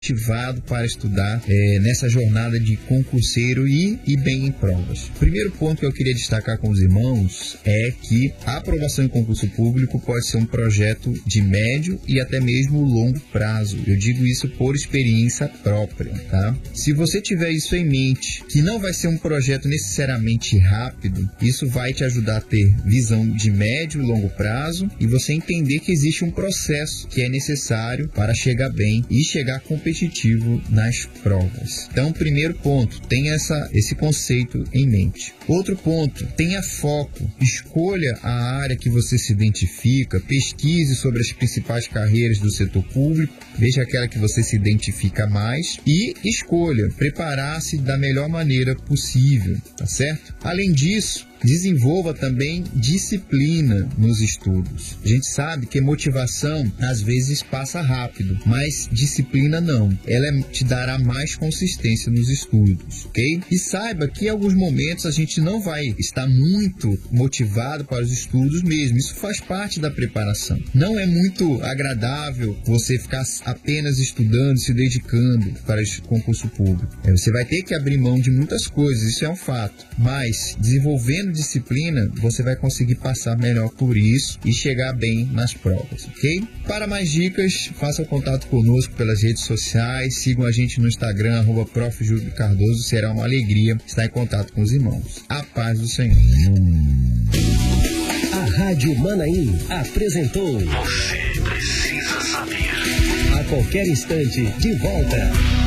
motivado para estudar nessa jornada de concurseiro e bem em provas. O primeiro ponto que eu queria destacar com os irmãos é que a aprovação em concurso público pode ser um projeto de médio e até mesmo longo prazo. Eu digo isso por experiência própria, tá? Se você tiver isso em mente, que não vai ser um projeto necessariamente rápido, isso vai te ajudar a ter visão de médio e longo prazo e você entender que existe um processo que é necessário para chegar bem e chegar competitivo nas provas. Então, primeiro ponto, tenha esse conceito em mente. Outro ponto, tenha foco, escolha a área que você se identifica, pesquise sobre as principais carreiras do setor público, veja aquela que você se identifica mais e escolha preparar-se da melhor maneira possível, tá certo? Além disso, desenvolva também disciplina nos estudos. A gente sabe que motivação às vezes passa rápido, mas disciplina não. Ela te dará mais consistência nos estudos, ok? E saiba que em alguns momentos a gente não vai estar muito motivado para os estudos mesmo. Isso faz parte da preparação. Não é muito agradável você ficar apenas estudando, se dedicando para esse concurso público. Você vai ter que abrir mão de muitas coisas, isso é um fato. Mas desenvolvendo disciplina, você vai conseguir passar melhor por isso e chegar bem nas provas, ok? Para mais dicas, faça contato conosco pelas redes sociais, sigam a gente no Instagram, @Prof. Júlio Cardoso, será uma alegria estar em contato com os irmãos. A paz do Senhor. A Rádio Manaim apresentou Você precisa saber. A qualquer instante, de volta.